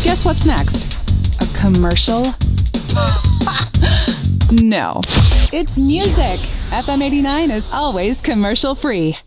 Guess what's next? A commercial? No. It's music. FM 89 is always commercial free.